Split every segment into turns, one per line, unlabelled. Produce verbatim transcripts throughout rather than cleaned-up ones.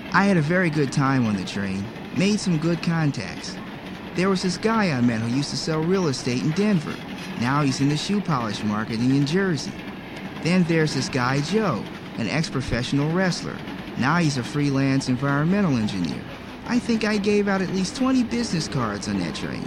I had a very good time on the train, made some good contacts. There was this guy I met who used to sell real estate in Denver. Now he's in the shoe polish market in Jersey. Then there's this guy Joe, an ex-professional wrestler. Now he's a freelance environmental engineer. I think I gave out at least twenty business cards on that train.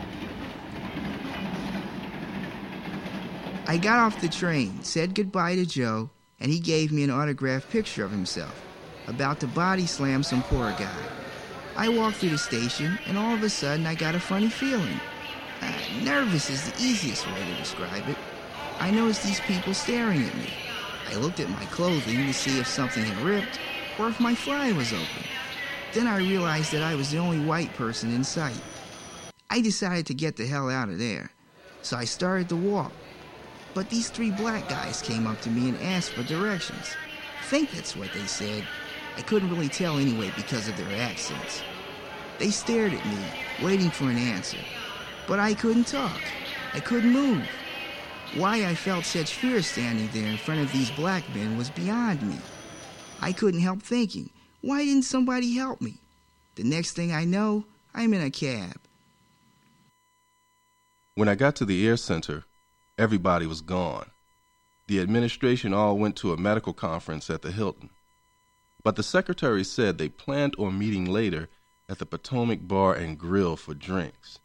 I got off the train, said goodbye to Joe, and he gave me an autographed picture of himself, about to body slam some poor guy. I walked through the station, and all of a sudden I got a funny feeling. Uh, nervous is the easiest way to describe it. I noticed these people staring at me. I looked at my clothing to see if something had ripped or if my fly was open. Then I realized that I was the only white person in sight. I decided to get the hell out of there, so I started to walk. But these three black guys came up to me and asked for directions. I think that's what they said. I couldn't really tell anyway because of their accents. They stared at me, waiting for an answer. But I couldn't talk. I couldn't move. Why I felt such fear standing there in front of these black men was beyond me. I couldn't help thinking, why didn't somebody help me? The next thing I know, I'm in a cab.
When I got to the Air Center, everybody was gone. The administration all went to a medical conference at the Hilton. But the secretary said they planned on meeting later at the Potomac Bar and Grill for drinks.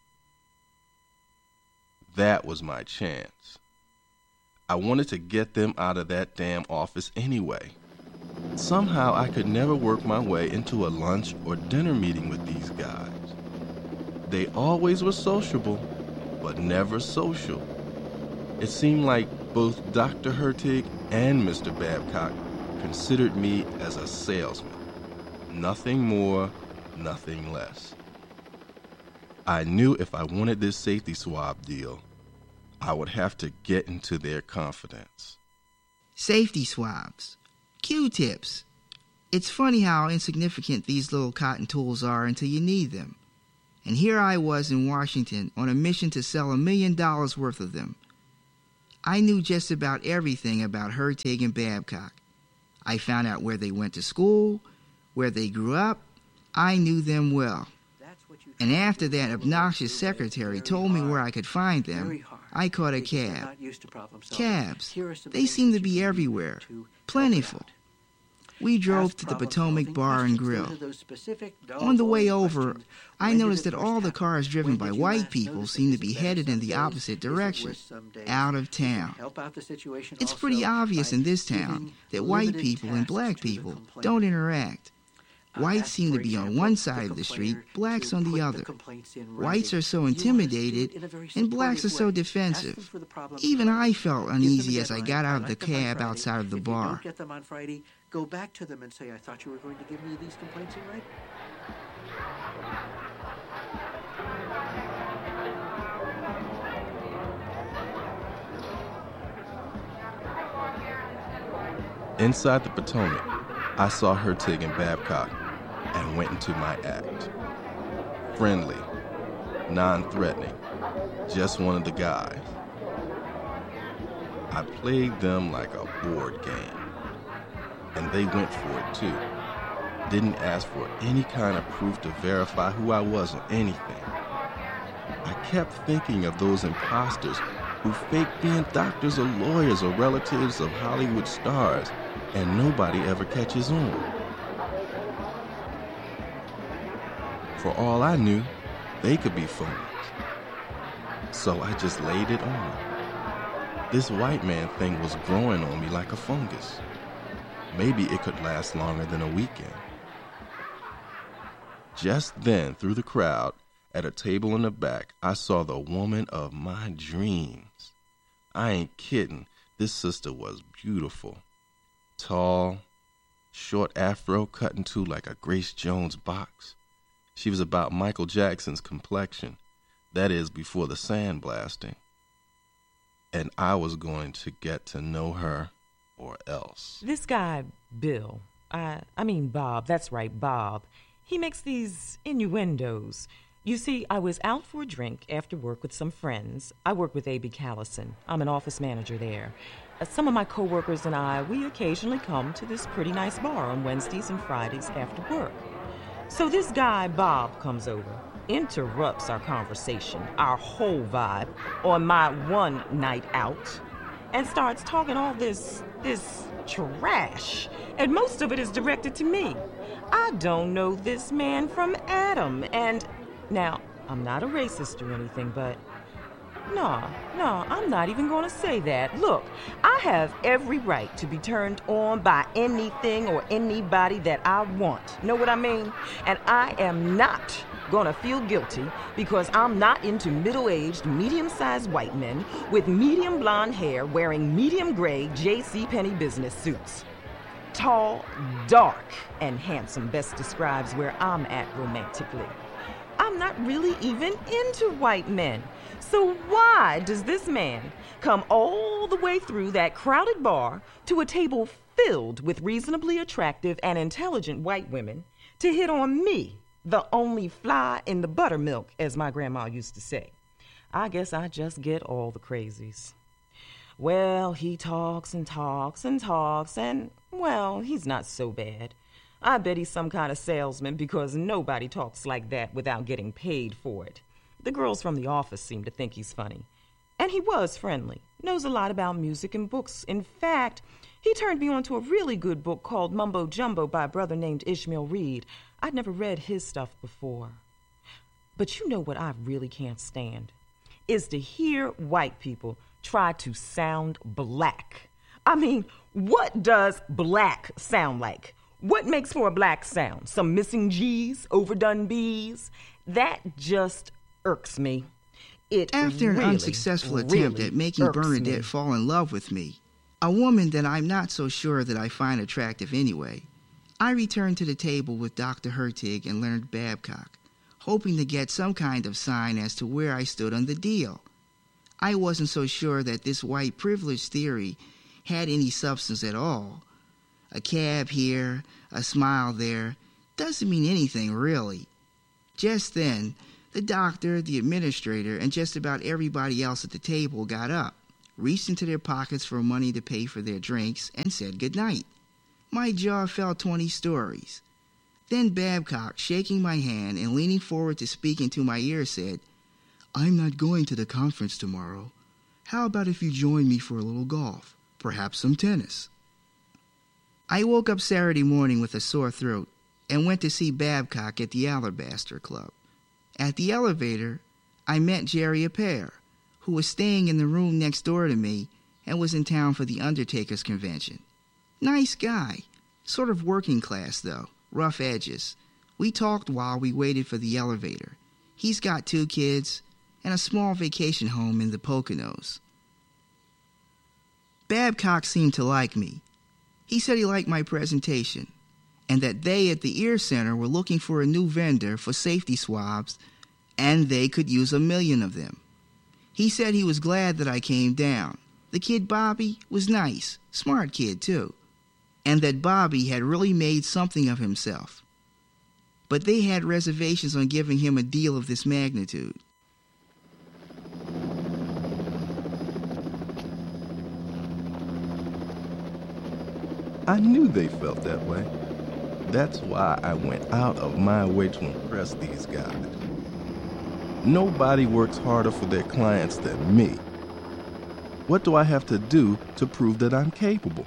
That was my chance. I wanted to get them out of that damn office anyway. Somehow I could never work my way into a lunch or dinner meeting with these guys. They always were sociable, but never social. It seemed like both Doctor Hertig and Mister Babcock considered me as a salesman. Nothing more, nothing less. I knew if I wanted this safety swab deal, I would have to get into their confidence.
Safety swabs. Q-tips. It's funny how insignificant these little cotton tools are until you need them. And here I was in Washington on a mission to sell a million dollars worth of them. I knew just about everything about Hertig and Babcock. I found out where they went to school, where they grew up. I knew them well. And after that obnoxious secretary told me where I could find them, I caught a cab. Cabs, they seem to be everywhere. Plentiful. We drove to the Potomac Bar and Grill. On the way over, I noticed that all the cars driven by white people seem to be headed in the opposite direction, out of town. It's pretty obvious in this town that white people and black people don't interact. Whites seem to be on one side of the street, blacks on the other. Whites are so intimidated, and blacks are so defensive. Even I felt uneasy as I got out of the cab outside of the bar.
Go back to them and say, I thought you were going to give me these complaints in writing.
Inside the Potomac, I saw Hertig and Babcock and went into my act. Friendly, non-threatening, just one of the guys. I played them like a board game. And they went for it too. Didn't ask for any kind of proof to verify who I was or anything. I kept thinking of those imposters who fake being doctors or lawyers or relatives of Hollywood stars, and nobody ever catches on. For all I knew, they could be phonies. So I just laid it on. This white man thing was growing on me like a fungus. Maybe it could last longer than a weekend. Just then, through the crowd, at a table in the back, I saw the woman of my dreams. I ain't kidding. This sister was beautiful. Tall, short afro cut into like a Grace Jones box. She was about Michael Jackson's complexion. That is, before the sandblasting. And I was going to get to know her. Or else.
This guy, Bill, I, I mean Bob, that's right, Bob, he makes these innuendos. You see, I was out for a drink after work with some friends. I work with A B Callison. I'm an office manager there. some of my coworkers and I, we occasionally come to this pretty nice bar on Wednesdays and Fridays after work. So this guy, Bob, comes over, interrupts our conversation, our whole vibe, on my one night out, and starts talking all this, this trash. And most of it is directed to me. I don't know this man from Adam. And now, I'm not a racist or anything, but no, no, I'm not even going to say that. Look, I have every right to be turned on by anything or anybody that I want. Know what I mean? And I am not going to feel guilty because I'm not into middle-aged, medium-sized white men with medium blonde hair wearing medium gray J C Penney business suits. Tall, dark, and handsome best describes where I'm at romantically. I'm not really even into white men. So why does this man come all the way through that crowded bar to a table filled with reasonably attractive and intelligent white women to hit on me, the only fly in the buttermilk, as my grandma used to say? I guess I just get all the crazies. Well, he talks and talks and talks, and, well, he's not so bad. I bet he's some kind of salesman because nobody talks like that without getting paid for it. The girls from the office seem to think he's funny. And he was friendly, knows a lot about music and books. In fact, he turned me on to a really good book called Mumbo Jumbo by a brother named Ishmael Reed. I'd never read his stuff before. But you know what I really can't stand? Is to hear white people try to sound black. I mean, what does black sound like? What makes for a black sound? Some missing G's, overdone B's? That just irks me. It
After an
really,
unsuccessful attempt
really
at making Bernadette
me.
fall in love with me, a woman that I'm not so sure that I find attractive anyway, I returned to the table with Doctor Hertig and Leonard Babcock, hoping to get some kind of sign as to where I stood on the deal. I wasn't so sure that this white privilege theory had any substance at all. A cab here, a smile there, doesn't mean anything really. Just then, the doctor, the administrator, and just about everybody else at the table got up, reached into their pockets for money to pay for their drinks, and said goodnight. My jaw fell twenty stories. Then Babcock, shaking my hand and leaning forward to speak into my ear, said, "I'm not going to the conference tomorrow. How about if you join me for a little golf? Perhaps some tennis?" I woke up Saturday morning with a sore throat and went to see Babcock at the Alabaster Club. At the elevator, I met Jerry Appere, who was staying in the room next door to me and was in town for the Undertakers Convention. Nice guy, sort of working class though, rough edges. We talked while we waited for the elevator. He's got two kids and a small vacation home in the Poconos. Babcock seemed to like me. He said he liked my presentation, and that they at the Ear Center were looking for a new vendor for safety swabs, and they could use a million of them. He said he was glad that I came down. The kid Bobby was nice, smart kid too, and that Bobby had really made something of himself. But they had reservations on giving him a deal of this magnitude.
I knew they felt that way. That's why I went out of my way to impress these guys. Nobody works harder for their clients than me. What do I have to do to prove that I'm capable?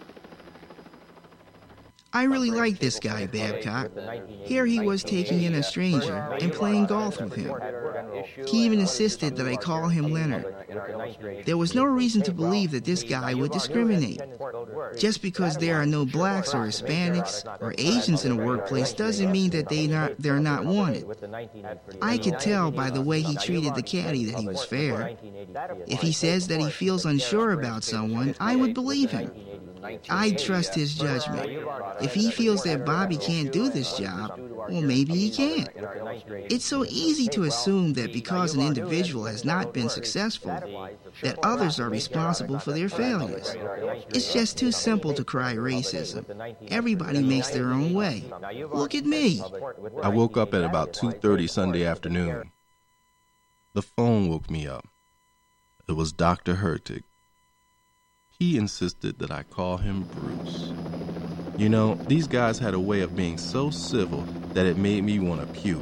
I really liked this guy, Babcock. Here he was taking in a stranger and playing golf with him. He even insisted that I call him Leonard. There was no reason to believe that this guy would discriminate. Just because there are no blacks or Hispanics or Asians in a workplace doesn't mean that they not, they're not wanted. I could tell by the way he treated the caddy that he was fair. If he says that he feels unsure about someone, I would believe him. I'd trust his judgment. If he feels that Bobby can't do this job, well, maybe he can't. It's so easy to assume that because an individual has not been successful, that others are responsible for their failures. It's just too simple to cry racism. Everybody makes their own way. Look at me.
I woke up at about two thirty Sunday afternoon. The phone woke me up. It was Doctor Hertig. he insisted that I call him Bruce. You know, these guys had a way of being so civil that it made me want to puke.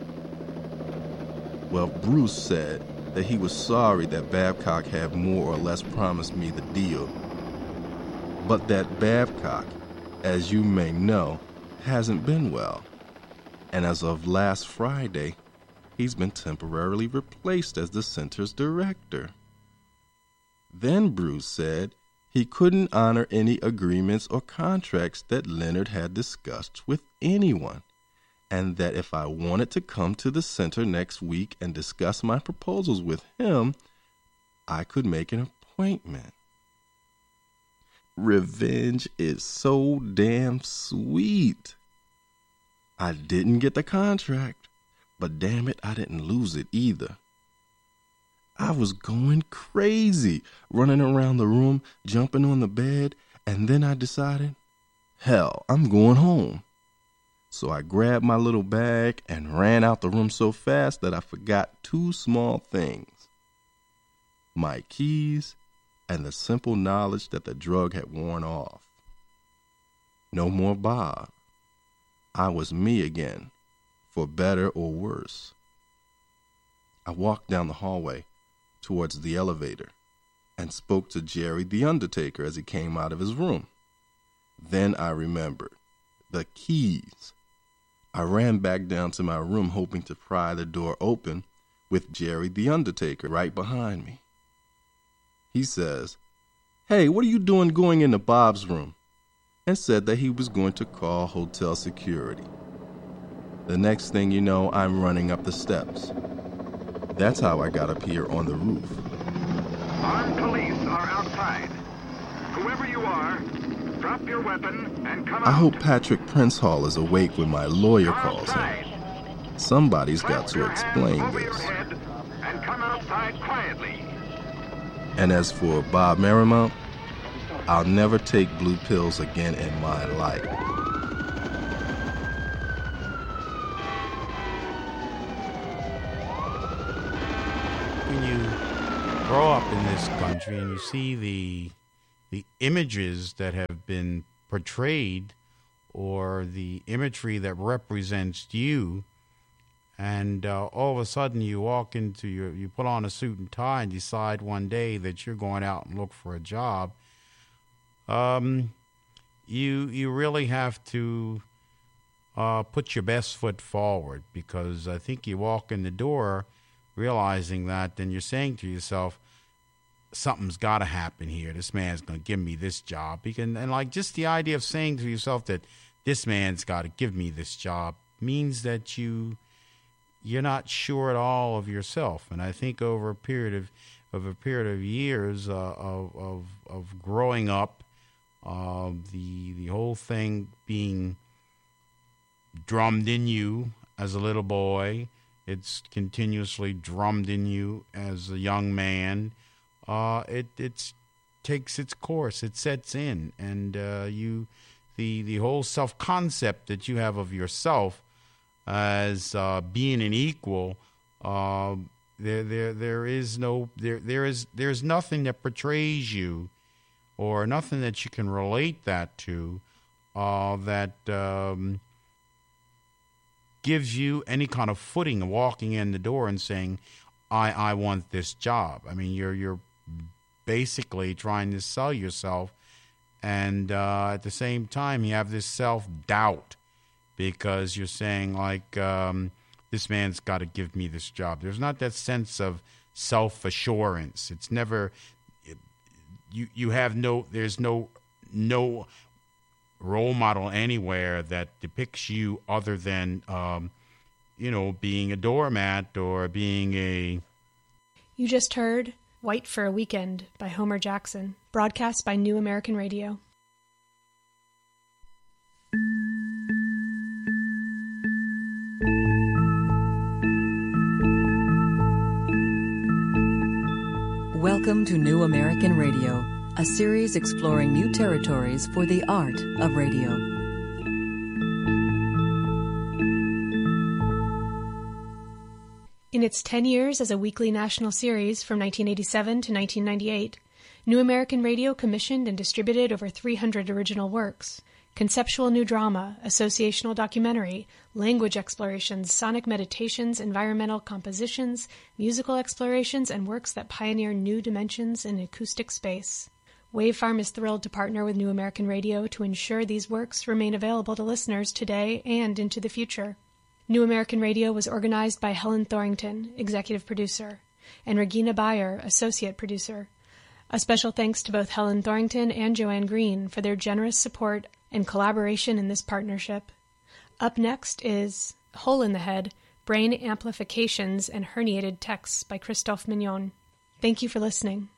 Well, Bruce said that he was sorry that Babcock had more or less promised me the deal, but that Babcock, as you may know, hasn't been well. And as of last Friday, he's been temporarily replaced as the center's director. Then Bruce said he couldn't honor any agreements or contracts that Leonard had discussed with anyone, and that if I wanted to come to the center next week and discuss my proposals with him, I could make an appointment. Revenge is so damn sweet. I didn't get the contract, but damn it, I didn't lose it either. I was going crazy, running around the room, jumping on the bed, and then I decided, hell, I'm going home. So I grabbed my little bag and ran out the room so fast that I forgot two small things: my keys and the simple knowledge that the drug had worn off. No more Bob. I was me again, for better or worse. I walked down the hallway towards the elevator and spoke to Jerry the Undertaker as he came out of his room. Then I remembered the keys. I ran back down to my room hoping to pry the door open with Jerry the Undertaker right behind me. He says, "Hey, what are you doing going into Bob's room?" and said that he was going to call hotel security. The next thing you know, I'm running up the steps. That's how I got up here on the roof.
Armed police are outside. Whoever you are, drop your weapon and come out.
I hope Patrick Prince-Hall is awake when my lawyer calls him. Somebody's got to explain this.
And come outside quietly.
And as for Bob Marymount, I'll never take blue pills again in my life.
When you grow up in this country and you see the the images that have been portrayed or the imagery that represents you, and uh, all of a sudden you walk into your, you put on a suit and tie and decide one day that you're going out and look for a job, um, you you really have to uh, put your best foot forward, because I think you walk in the door realizing that, then you're saying to yourself, something's got to happen here. This man's going to give me this job. And, and like just the idea of saying to yourself that this man's got to give me this job means that you, you're not sure at all of yourself. And I think over a period of, of a period of years uh, of, of of growing up, uh, the the whole thing being drummed in you as a little boy, it's continuously drummed in you as a young man. Uh, it it's takes its course. It sets in, and uh, you the the whole self concept that you have of yourself as uh, being an equal. Uh, there there there is no there there is there's nothing that portrays you, or nothing that you can relate that to, uh, that um, gives you any kind of footing walking in the door and saying, I, I want this job. I mean, you're you're basically trying to sell yourself, and uh, at the same time, you have this self-doubt because you're saying, like, um, this man's got to give me this job. There's not that sense of self-assurance. It's never, it, you you have no, there's no, no role model anywhere that depicts you other than, um, you know, being a doormat or being a...
You just heard White for a Weekend by Homer Jackson, broadcast by New American Radio.
Welcome to New American Radio, a series exploring new territories for the art of radio.
In its ten years as a weekly national series from nineteen eighty-seven to nineteen ninety-eight, New American Radio commissioned and distributed over three hundred original works. Conceptual new drama, associational documentary, language explorations, sonic meditations, environmental compositions, musical explorations, and works that pioneer new dimensions in acoustic space. Wavefarm is thrilled to partner with New American Radio to ensure these works remain available to listeners today and into the future. New American Radio was organized by Helen Thorington, executive producer, and Regina Bayer, associate producer. A special thanks to both Helen Thorington and Joanne Green for their generous support and collaboration in this partnership. Up next is Hole in the Head, Brain Amplifications and Herniated Texts by Christophe Mignon. Thank you for listening.